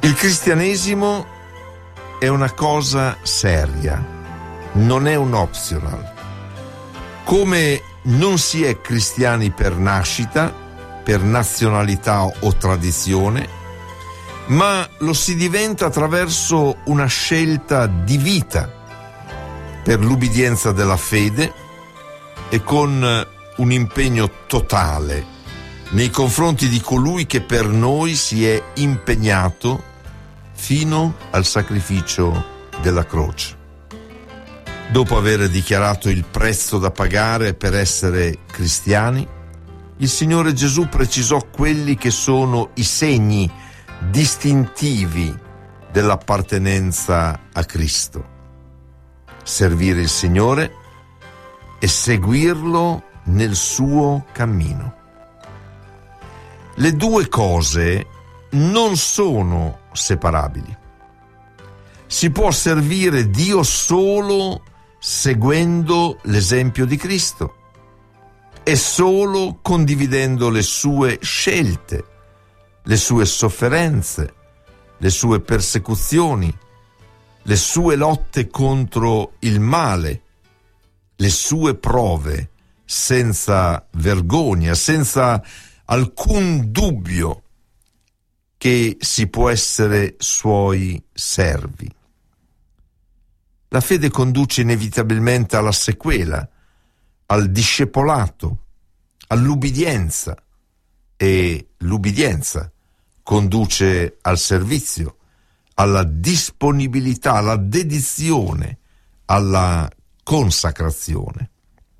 Il cristianesimo è una cosa seria, non è un optional. Come non si è cristiani per nascita, per nazionalità o tradizione, ma lo si diventa attraverso una scelta di vita, per l'ubbidienza della fede e con un impegno totale nei confronti di colui che per noi si è impegnato fino al sacrificio della croce. Dopo aver dichiarato il prezzo da pagare per essere cristiani, il Signore Gesù precisò quelli che sono i segni distintivi dell'appartenenza a Cristo: servire il Signore e seguirlo nel suo cammino. Le due cose non sono separabili. Si può servire Dio solo seguendo l'esempio di Cristo e solo condividendo le sue scelte, le sue sofferenze, le sue persecuzioni, le sue lotte contro il male, le sue prove, senza vergogna, senza alcun dubbio che si può essere suoi servi. La fede conduce inevitabilmente alla sequela, al discepolato, all'ubbidienza, e l'ubbidienza conduce al servizio, alla disponibilità, alla dedizione, alla consacrazione.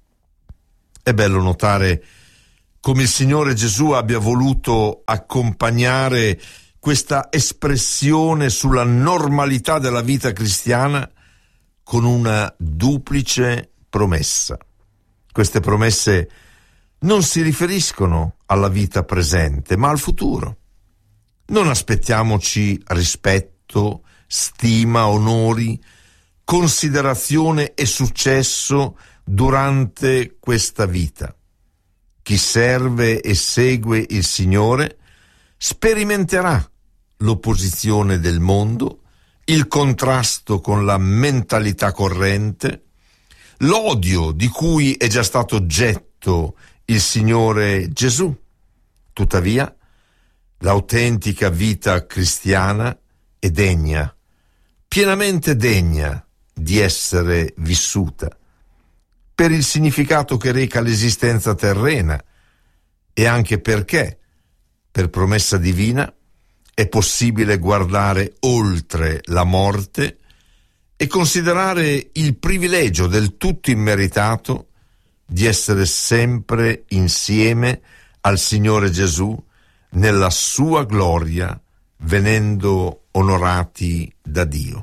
È bello notare come il Signore Gesù abbia voluto accompagnare questa espressione sulla normalità della vita cristiana con una duplice promessa. Queste promesse non si riferiscono alla vita presente, ma al futuro. Non aspettiamoci rispetto, stima, onori, considerazione e successo durante questa vita. Chi serve e segue il Signore sperimenterà l'opposizione del mondo, il contrasto con la mentalità corrente, l'odio di cui è già stato oggetto il Signore Gesù. Tuttavia, l'autentica vita cristiana è degna, pienamente degna di essere vissuta, per il significato che reca l'esistenza terrena e anche perché, per promessa divina, è possibile guardare oltre la morte e considerare il privilegio del tutto immeritato di essere sempre insieme al Signore Gesù nella sua gloria, venendo onorati da Dio.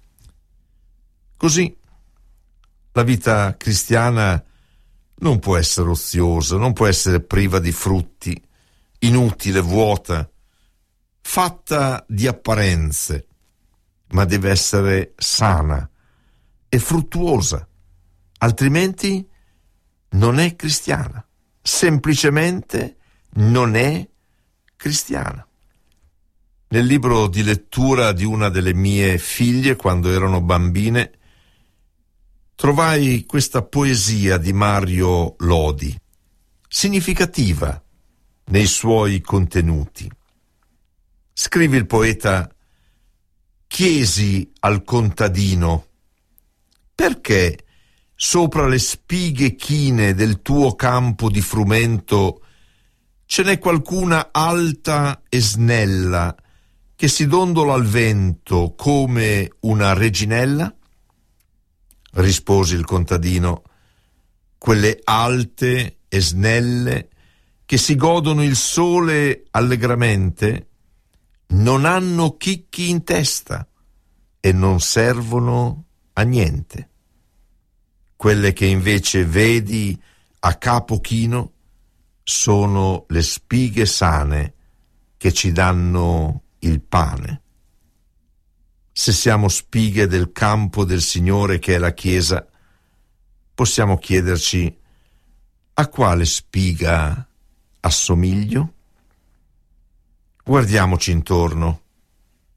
Così la vita cristiana non può essere oziosa, non può essere priva di frutti, inutile, vuota, fatta di apparenze, ma deve essere sana e fruttuosa, altrimenti non è cristiana, semplicemente non è cristiana. Nel libro di lettura di una delle mie figlie, quando erano bambine, trovai questa poesia di Mario Lodi, significativa nei suoi contenuti. Scrive il poeta: chiesi al contadino: perché sopra le spighe chine del tuo campo di frumento ce n'è qualcuna alta e snella che si dondola al vento come una reginella? Rispose il contadino: quelle alte e snelle che si godono il sole allegramente non hanno chicchi in testa e non servono a niente. Quelle che invece vedi a capo chino sono le spighe sane che ci danno il pane. Se siamo spighe del campo del Signore che è la Chiesa, possiamo chiederci: a quale spiga assomiglio? Guardiamoci intorno.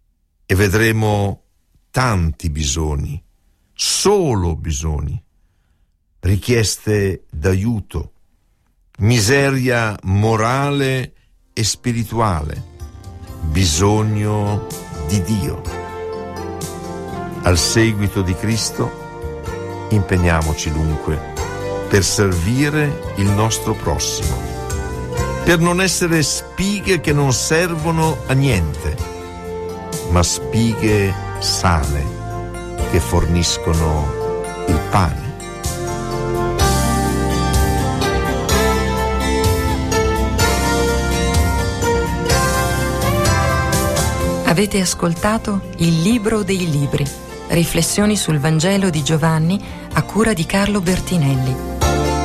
e vedremo tanti bisogni, solo bisogni, richieste d'aiuto, miseria morale e spirituale, bisogno di Dio. Al seguito di Cristo, impegniamoci dunque per servire il nostro prossimo, per non essere spighe che non servono a niente, ma spighe sane che forniscono il pane. Avete ascoltato Il Libro dei Libri, riflessioni sul Vangelo di Giovanni a cura di Carlo Bertinelli.